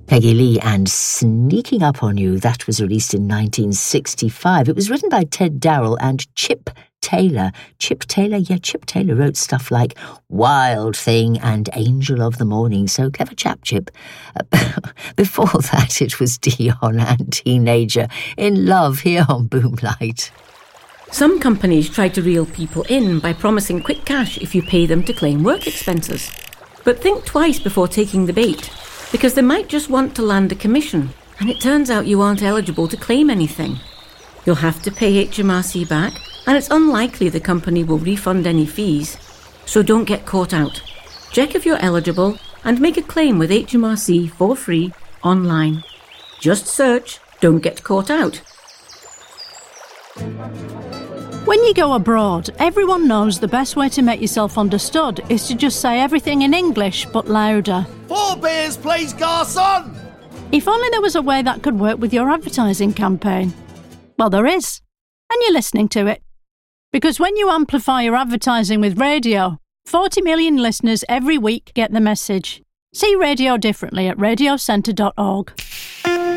Peggy Lee and Sneaking Up on You. That was released in 1965. It was written by Ted Darrell and Chip Taylor. Chip Taylor wrote stuff like Wild Thing and Angel of the Morning. So clever chap, Chip. Before that, it was Dion and Teenager in Love here on Boomlight. Some companies try to reel people in by promising quick cash if you pay them to claim work expenses. But think twice before taking the bait, because they might just want to land a commission, and it turns out you aren't eligible to claim anything. You'll have to pay HMRC back, and it's unlikely the company will refund any fees. So don't get caught out. Check if you're eligible and make a claim with HMRC for free online. Just search Don't Get Caught Out. When you go abroad, everyone knows the best way to make yourself understood is to just say everything in English, but louder. 4 beers, please, garçon! If only there was a way that could work with your advertising campaign. Well, there is. And you're listening to it. Because when you amplify your advertising with radio, 40 million listeners every week get the message. See radio differently at radiocentre.org.